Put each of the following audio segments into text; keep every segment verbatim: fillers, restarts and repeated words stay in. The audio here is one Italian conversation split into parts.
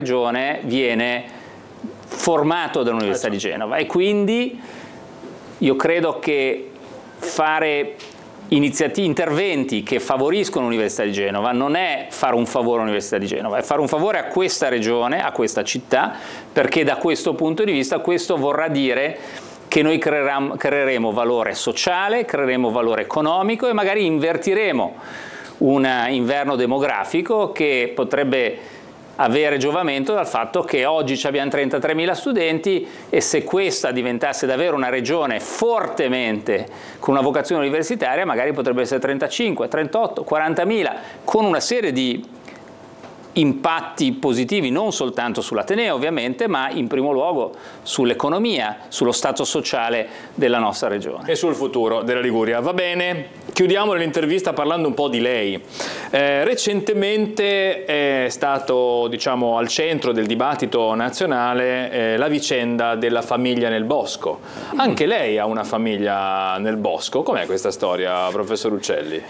regione viene formato dall'Università di Genova, e quindi io credo che fare iniziative, interventi che favoriscono l'Università di Genova non è fare un favore all'Università di Genova, è fare un favore a questa regione, a questa città, perché da questo punto di vista questo vorrà dire che noi creeremo, creeremo valore sociale, creeremo valore economico e magari invertiremo un inverno demografico che potrebbe avere giovamento dal fatto che oggi abbiamo trentatremila studenti, e se questa diventasse davvero una regione fortemente con una vocazione universitaria magari potrebbe essere trentacinque, trentotto, quarantamila, con una serie di impatti positivi non soltanto sull'Ateneo ovviamente, ma in primo luogo sull'economia, sullo stato sociale della nostra regione. E sul futuro della Liguria. Va bene, chiudiamo l'intervista parlando un po' di lei. Eh, recentemente è stato, diciamo, al centro del dibattito nazionale eh, la vicenda della famiglia nel bosco. Anche lei ha una famiglia nel bosco. Com'è questa storia, professor Uccelli?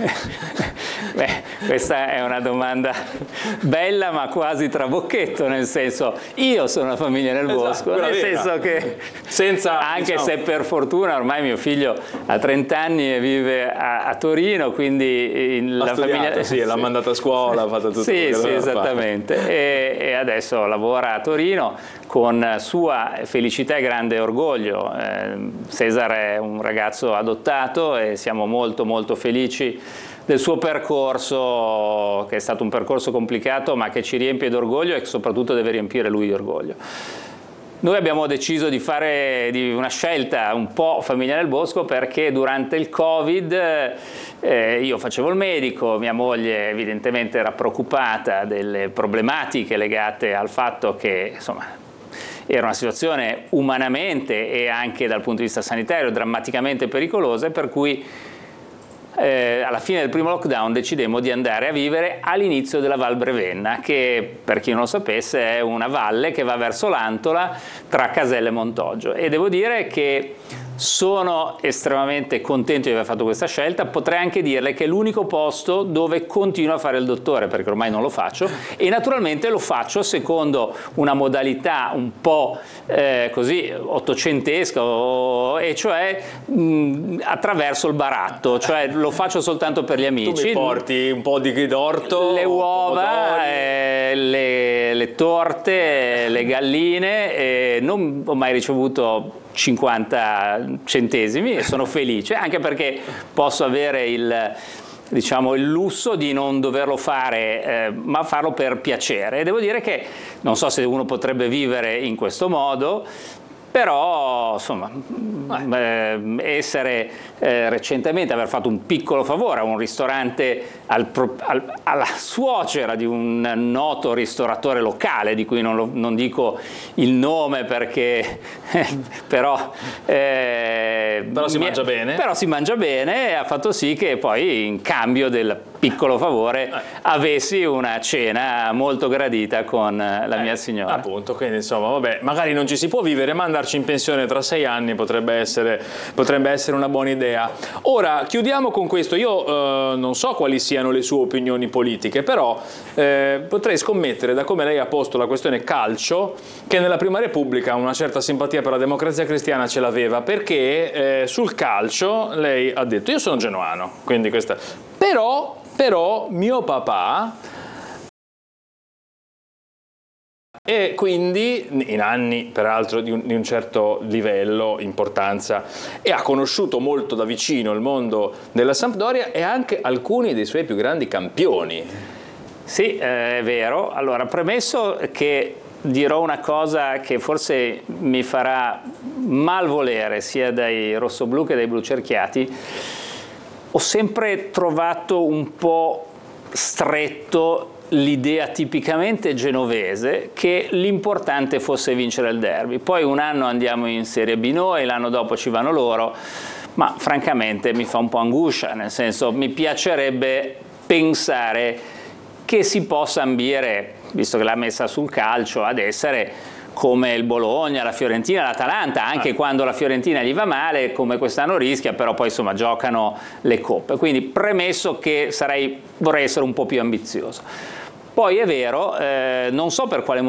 Beh, questa è una domanda bella ma quasi trabocchetto, nel senso, io sono una famiglia nel esatto, bosco, nel vera. senso che senza, anche diciamo... se per fortuna ormai mio figlio ha trenta anni e vive a, a Torino, quindi in, ha la studiato, famiglia sì, l'ha mandato a scuola, ha fatto tutto sì, quello sì, che esattamente, e, e adesso lavora a Torino con sua felicità e grande orgoglio. eh, Cesare è un ragazzo adottato e siamo molto molto felici del suo percorso, che è stato un percorso complicato ma che ci riempie d'orgoglio e soprattutto deve riempire lui di orgoglio. Noi abbiamo deciso di fare di una scelta un po' famiglia nel bosco perché durante il Covid eh, io facevo il medico, mia moglie evidentemente era preoccupata delle problematiche legate al fatto che insomma era una situazione umanamente e anche dal punto di vista sanitario drammaticamente pericolosa, per cui Eh, alla fine del primo lockdown decidemmo di andare a vivere all'inizio della Val Brevenna, che per chi non lo sapesse è una valle che va verso l'Antola tra Caselle e Montoggio, e devo dire che sono estremamente contento di aver fatto questa scelta. Potrei anche dirle che è l'unico posto dove continuo a fare il dottore, perché ormai non lo faccio, e naturalmente lo faccio secondo una modalità un po' eh, così ottocentesca, e cioè mh, attraverso il baratto, cioè lo faccio soltanto per gli amici. Tu mi porti un po' di d'orto, le uova, eh, le, le torte, le galline, e non ho mai ricevuto cinquanta centesimi e sono felice, anche perché posso avere il, diciamo, il lusso di non doverlo fare, eh, ma farlo per piacere. E devo dire che non so se uno potrebbe vivere in questo modo, però insomma eh, essere eh, recentemente aver fatto un piccolo favore a un ristorante, al, al, alla suocera di un noto ristoratore locale di cui non, lo, non dico il nome perché però eh, però si mangia bene però si mangia bene e ha fatto sì che poi in cambio del piccolo favore eh. avessi una cena molto gradita con la eh, mia signora. Appunto, quindi insomma vabbè, magari non ci si può vivere, ma andarci in pensione tra sei anni potrebbe essere, potrebbe essere una buona idea. Ora chiudiamo con questo. Io eh, non so quali siano le sue opinioni politiche, però eh, potrei scommettere, da come lei ha posto la questione calcio, che nella Prima Repubblica una certa simpatia per la Democrazia Cristiana ce l'aveva, perché eh, sul calcio lei ha detto: io sono genuano, quindi questa, però Però mio papà, e quindi in anni peraltro di un, di un certo livello, importanza, e ha conosciuto molto da vicino il mondo della Sampdoria e anche alcuni dei suoi più grandi campioni. Sì, eh, è vero. Allora, premesso che dirò una cosa che forse mi farà malvolere sia dai rossoblù che dai blucerchiati, ho sempre trovato un po' stretto l'idea tipicamente genovese che l'importante fosse vincere il derby. Poi un anno andiamo in Serie B noi, l'anno dopo ci vanno loro, ma francamente mi fa un po' angoscia, nel senso mi piacerebbe pensare che si possa ambire, visto che l'ha messa sul calcio, ad essere come il Bologna, la Fiorentina, l'Atalanta, anche ah. quando la Fiorentina gli va male, come quest'anno rischia, però poi insomma giocano le coppe. Quindi premesso che sarei, vorrei essere un po' più ambizioso. Poi è vero, eh, non so per quale motivo